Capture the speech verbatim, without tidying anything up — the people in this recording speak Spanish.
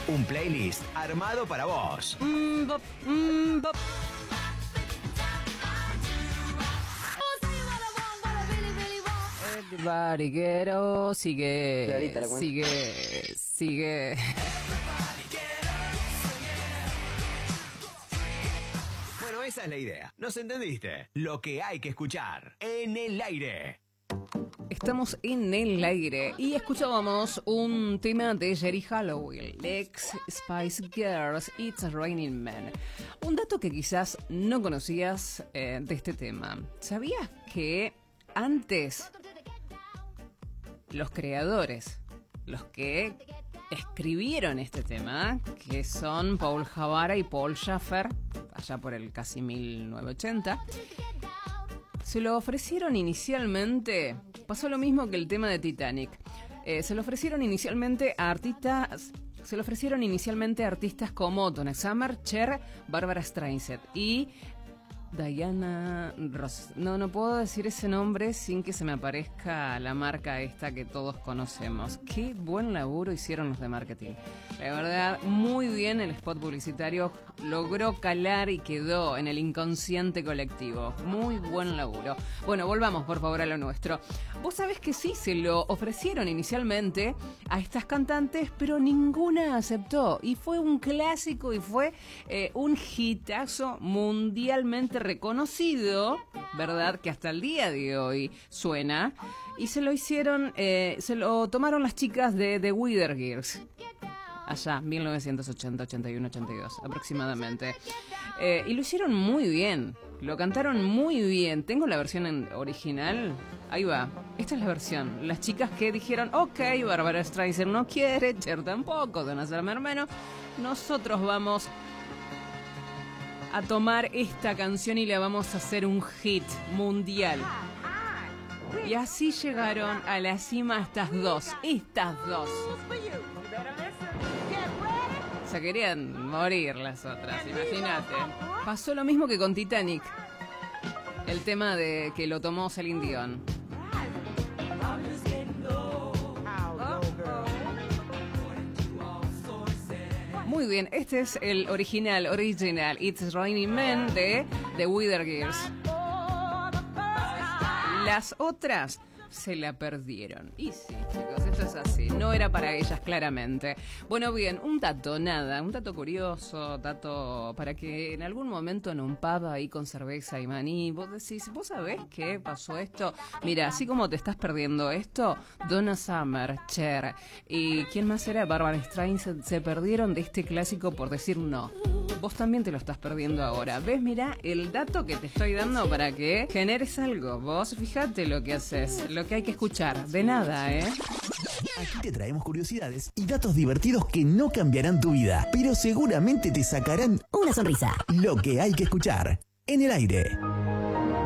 Un playlist armado para vos. Mm, bop, mm, bop. Everybody get oh, sigue, sigue, sigue. Bueno, esa es la idea. ¿Nos entendiste? Lo que hay que escuchar en el aire. Estamos en el aire y escuchábamos un tema de Geri Halliwell, ex Spice Girls, It's Raining Men. Un dato que quizás no conocías eh, de este tema. ¿Sabías que antes los creadores, los que escribieron este tema, que son Paul Jabara y Paul Schaffer, allá por el casi mil novecientos ochenta, se lo ofrecieron inicialmente, pasó lo mismo que el tema de Titanic, eh, se lo ofrecieron inicialmente a artistas, se lo ofrecieron inicialmente a artistas como Donna Summer, Cher, Barbara Streisand y Diana Ross. No, no puedo decir ese nombre sin que se me aparezca la marca esta que todos conocemos. Qué buen laburo hicieron los de marketing. La verdad, muy bien el spot publicitario. Logró calar y quedó en el inconsciente colectivo. Muy buen laburo. Bueno, volvamos por favor a lo nuestro. Vos sabés que sí, se lo ofrecieron inicialmente a estas cantantes, pero ninguna aceptó. Y fue un clásico y fue eh, un hitazo mundialmente reconocido, ¿verdad? Que hasta el día de hoy suena. Y se lo hicieron, eh, se lo tomaron las chicas de The Wonder Girls. Allá, mil novecientos ochenta, ochenta y uno, ochenta y dos aproximadamente. Eh, y lo hicieron muy bien. Lo cantaron muy bien. Tengo la versión en original. Ahí va. Esta es la versión. Las chicas que dijeron, ok, Barbara Streisand no quiere, Cher tampoco, Donna Summer menos. Nosotros vamos a tomar esta canción y la vamos a hacer un hit mundial. Y así llegaron a la cima estas dos. Estas dos. Se querían morir las otras, imagínate. Pasó lo mismo que con Titanic. El tema de que lo tomó Celine Dion. Muy bien, este es el original, original It's Raining Men de The Wonder Girls. Las otras se la perdieron. Y sí, chicos, esto es así. No era para ellas, claramente. Bueno, bien, un dato, nada, un dato curioso, dato para que en algún momento en un pub ahí con cerveza y maní, vos decís, ¿vos sabés qué pasó esto? Mira, así como te estás perdiendo esto, Donna Summer, Cher y ¿quién más era? Barbara Streisand se perdieron de este clásico por decir no. Vos también te lo estás perdiendo ahora. ¿Ves? Mira el dato que te estoy dando para que generes algo. Vos fíjate lo que haces, lo que hay que escuchar. De nada, ¿eh? Aquí te traemos curiosidades y datos divertidos que no cambiarán tu vida, pero seguramente te sacarán una sonrisa. Lo que hay que escuchar en el aire.